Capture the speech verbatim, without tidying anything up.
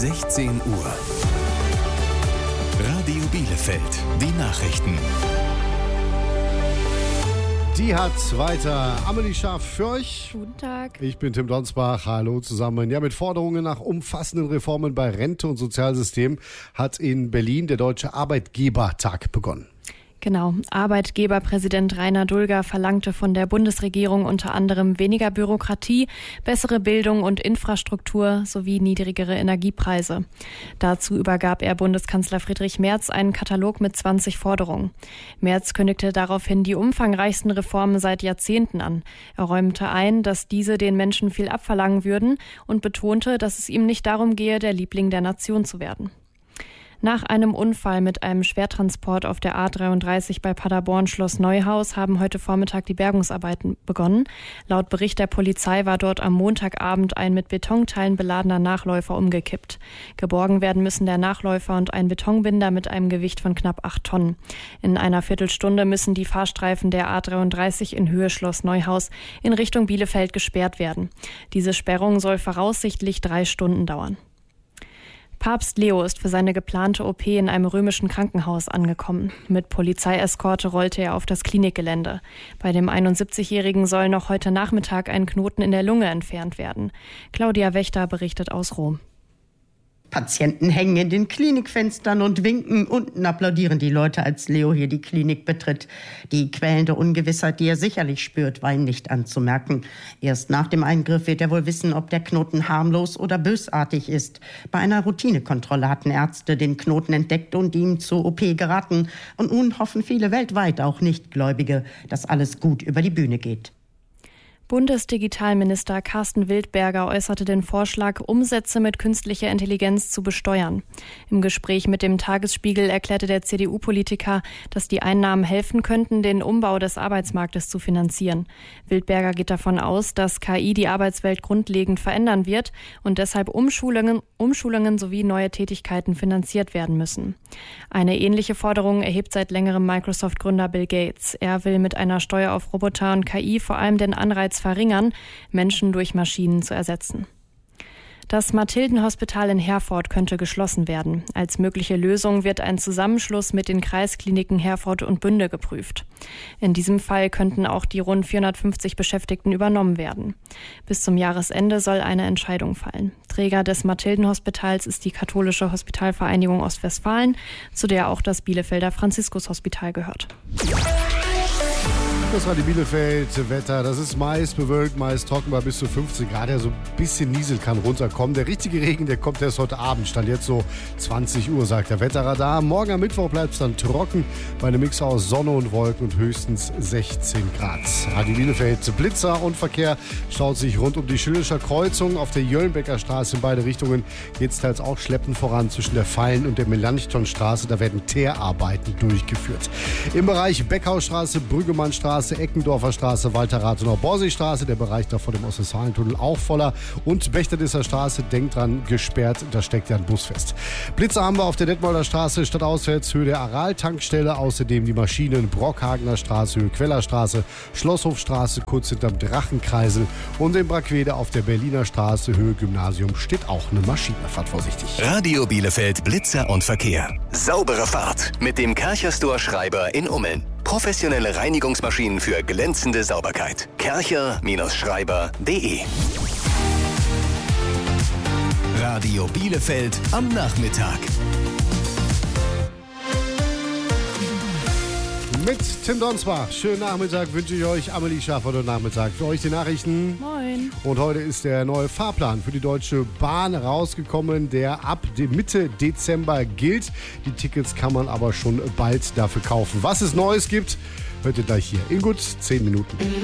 sechzehn Uhr. Radio Bielefeld, die Nachrichten. Die hat weiter Amelie Schaaf für euch. Guten Tag. Ich bin Tim Donsbach. Hallo zusammen. Ja, mit Forderungen nach umfassenden Reformen bei Rente und Sozialsystem hat in Berlin der Deutsche Arbeitgebertag begonnen. Genau. Arbeitgeberpräsident Rainer Dulger verlangte von der Bundesregierung unter anderem weniger Bürokratie, bessere Bildung und Infrastruktur sowie niedrigere Energiepreise. Dazu übergab er Bundeskanzler Friedrich Merz einen Katalog mit zwanzig Forderungen. Merz kündigte daraufhin die umfangreichsten Reformen seit Jahrzehnten an. Er räumte ein, dass diese den Menschen viel abverlangen würden und betonte, dass es ihm nicht darum gehe, der Liebling der Nation zu werden. Nach einem Unfall mit einem Schwertransport auf der A dreiunddreißig bei Paderborn Schloss Neuhaus haben heute Vormittag die Bergungsarbeiten begonnen. Laut Bericht der Polizei war dort am Montagabend ein mit Betonteilen beladener Nachläufer umgekippt. Geborgen werden müssen der Nachläufer und ein Betonbinder mit einem Gewicht von knapp acht Tonnen. In einer Viertelstunde müssen die Fahrstreifen der A dreiunddreißig in Höhe Schloss Neuhaus in Richtung Bielefeld gesperrt werden. Diese Sperrung soll voraussichtlich drei Stunden dauern. Papst Leo ist für seine geplante O P in einem römischen Krankenhaus angekommen. Mit Polizeieskorte rollte er auf das Klinikgelände. Bei dem einundsiebzigjährigen soll noch heute Nachmittag ein Knoten in der Lunge entfernt werden. Claudia Wächter berichtet aus Rom. Patienten hängen in den Klinikfenstern und winken. Unten applaudieren die Leute, als Leo hier die Klinik betritt. Die quälende Ungewissheit, die er sicherlich spürt, war ihm nicht anzumerken. Erst nach dem Eingriff wird er wohl wissen, ob der Knoten harmlos oder bösartig ist. Bei einer Routinekontrolle hatten Ärzte den Knoten entdeckt und ihm zur O P geraten. Und nun hoffen viele weltweit, auch Nichtgläubige, dass alles gut über die Bühne geht. Bundesdigitalminister Carsten Wildberger äußerte den Vorschlag, Umsätze mit künstlicher Intelligenz zu besteuern. Im Gespräch mit dem Tagesspiegel erklärte der C D U-Politiker, dass die Einnahmen helfen könnten, den Umbau des Arbeitsmarktes zu finanzieren. Wildberger geht davon aus, dass K I die Arbeitswelt grundlegend verändern wird und deshalb Umschulungen, Umschulungen sowie neue Tätigkeiten finanziert werden müssen. Eine ähnliche Forderung erhebt seit längerem Microsoft-Gründer Bill Gates. Er will mit einer Steuer auf Roboter und K I vor allem den Anreiz verringern, Menschen durch Maschinen zu ersetzen. Das Mathildenhospital in Herford könnte geschlossen werden. Als mögliche Lösung wird ein Zusammenschluss mit den Kreiskliniken Herford und Bünde geprüft. In diesem Fall könnten auch die rund vierhundertfünfzig Beschäftigten übernommen werden. Bis zum Jahresende soll eine Entscheidung fallen. Träger des Mathildenhospitals ist die Katholische Hospitalvereinigung Ostwestfalen, zu der auch das Bielefelder Franziskushospital gehört. Das war die Bielefeld Wetter. Das ist meist bewölkt, meist trocken bei bis zu fünfzehn Grad. Ja, so ein bisschen Niesel kann runterkommen. Der richtige Regen, der kommt erst heute Abend. Stand jetzt so zwanzig Uhr, sagt der Wetterradar. Morgen am Mittwoch bleibt es dann trocken bei einem Mix aus Sonne und Wolken und höchstens sechzehn Grad. Radio Bielefeld Blitzer und Verkehr staut sich rund um die Schildischer Kreuzung. Auf der Jöllenbecker Straße in beide Richtungen geht es teils auch schleppend voran zwischen der Fallen- und der Melanchthonstraße. Da werden Teerarbeiten durchgeführt. Im Bereich Beckhausstraße, Brüggemannstraße, Eckendorfer Straße, Walter-Rathenow, Borsigstraße, der Bereich da vor dem Ostwestfalentunnel auch voller und Bechterdisser Straße, denkt dran, gesperrt, da steckt ja ein Bus fest. Blitzer haben wir auf der Detmolder Straße, stadtauswärts Höhe der Aral-Tankstelle, außerdem die Maschinen Brockhagener Straße, Höhe Quellerstraße, Schlosshofstraße, kurz hinterm Drachenkreisel und in Brackwede auf der Berliner Straße, Höhe Gymnasium, steht auch eine Maschine. Fahrt vorsichtig. Radio Bielefeld Blitzer und Verkehr. Saubere Fahrt mit dem Kercher Store Schreiber in Ummeln. Professionelle Reinigungsmaschinen für glänzende Sauberkeit. kercher Schreiber punkt de Radio Bielefeld am Nachmittag. Mit Tim Donsbach. Schönen Nachmittag wünsche ich euch. Amelie Schaaf heute Nachmittag. Für euch die Nachrichten. Moin. Und heute ist der neue Fahrplan für die Deutsche Bahn rausgekommen, der ab Mitte Dezember gilt. Die Tickets kann man aber schon bald dafür kaufen. Was es Neues gibt, hört ihr gleich hier. In gut zehn Minuten.